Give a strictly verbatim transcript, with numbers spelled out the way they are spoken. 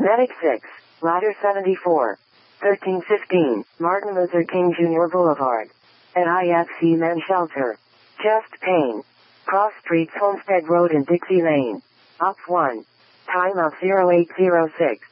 Medic six, Ladder seventy-four. thirteen fifteen, Martin Luther King Junior Boulevard. At I F C Men's Shelter. Chest pain. Cross Streets Homestead Road and Dixie Lane. Op one. Time of zero eight zero six.